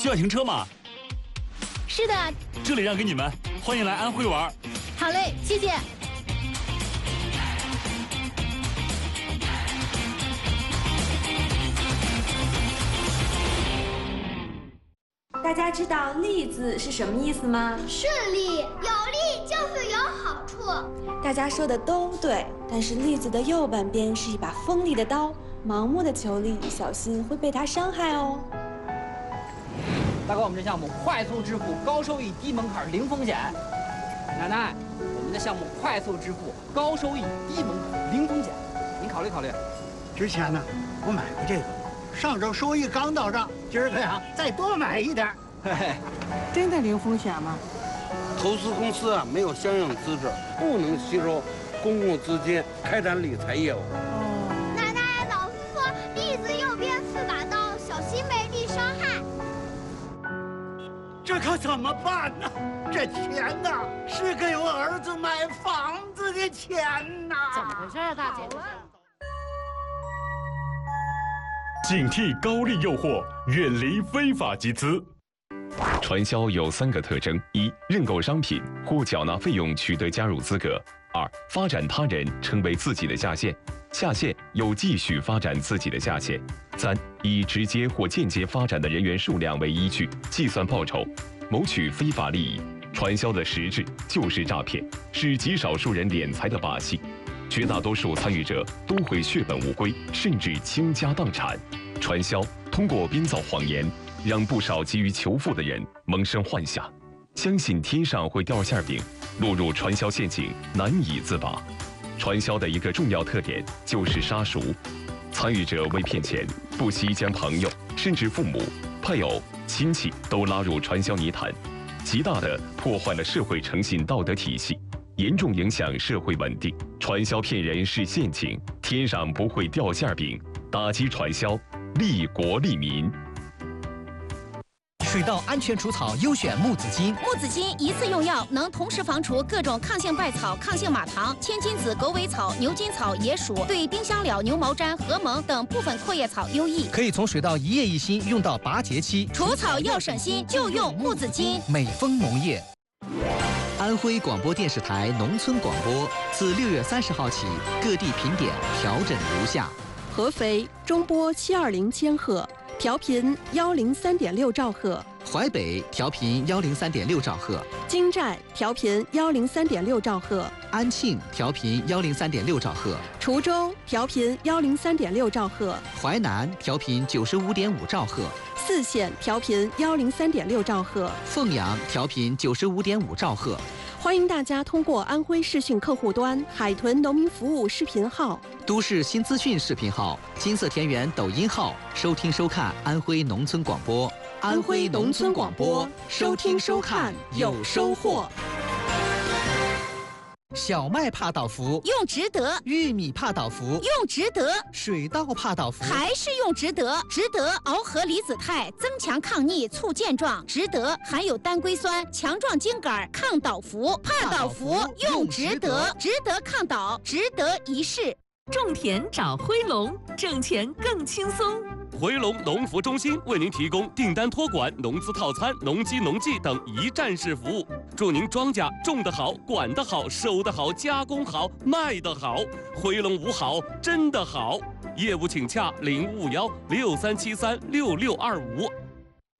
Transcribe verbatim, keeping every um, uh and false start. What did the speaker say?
需要停车吗？ 是的， 这里让给你们，欢迎来安徽玩。 好嘞，谢谢。 大家知道“利”字是什么意思吗？ 顺利，有利就是有好处。 大家说的都对，但是“利”字的右半边是一把锋利的刀，盲目的求利，小心会被它伤害哦。 大哥，我们这项目快速支付，高收益，低门槛，零风险。奶奶，我们的项目快速支付，高收益，低门槛，零风险，您考虑考虑。 之前呢，我买过这个，上周收益刚到账，今儿个呀再多买一点。嘿嘿， 真的零风险吗？ 投资公司啊没有相应资质，不能吸收公共资金开展理财业务。 哦，奶奶，老师说利字右边是把刀，小心被利伤害。 这可怎么办呢？这钱呐，是给我儿子买房子的钱呐！ 怎么回事啊，大姐？ 警惕高利诱惑，远离非法集资。 传销有三个特征：一、认购商品或缴纳费用取得加入资格；二、发展他人成为自己的下线，下线又继续发展自己的下线；三、以直接或间接发展的人员数量为依据计算报酬，谋取非法利益。传销的实质就是诈骗，是极少数人敛财的把戏。绝大多数参与者都会血本无归，甚至倾家荡产。传销通过编造谎言，让不少急于求富的人萌生幻想，相信天上会掉馅饼，落入传销陷阱难以自拔。传销的一个重要特点就是杀熟，参与者为骗钱，不惜将朋友甚至父母、配偶、亲戚都拉入传销泥潭，极大地破坏了社会诚信道德体系，严重影响社会稳定。传销骗人是陷阱，天上不会掉馅饼。打击传销，利国利民。 水稻安全除草优选木子金。 木子金一次用药能同时防除各种抗性败草、抗性马糖、千金子、狗尾草、牛筋草、野鼠，对丁香蓼、牛毛毡、禾蒙等部分阔叶草优异。 可以从水稻一叶一心用到拔节期， 除草要省心，就用木子金。 美丰农业。安徽广播电视台农村广播自六月三十号起，各地频点调整如下： 合肥中波七二零千赫，调频幺零三点六兆赫； 淮北调频幺零三点六兆赫； 京寨调频幺零三点六兆赫； 安庆调频幺零三点六兆赫； 滁州调频幺零三点六兆赫； 淮南调频九十五点五兆赫； 泗县调频幺零三点六兆赫； 凤阳调频九十五点五兆赫。 欢迎大家通过安徽视讯客户端、海豚农民服务视频号、 都市新资讯视频号、金色田园抖音号收听收看安徽农村广播。 安徽农村广播，收听收看有收获。 小麦怕倒伏， 用值得； 玉米怕倒伏， 用值得； 水稻怕倒伏， 还是用值得。值得螯合离子肽，增强抗逆，促健壮。值得含有单硅酸，强壮茎秆，抗倒伏。怕倒伏用值得，值得抗倒，值得一试。 种田找辉龙，挣钱更轻松。 回龙农服中心为您提供订单托管、农资套餐、农机农技等一站式服务，祝您庄稼种得好、管得好、收得好、加工好、卖得好。回龙五好，真的好。业务请洽零五幺六三七三六六二五。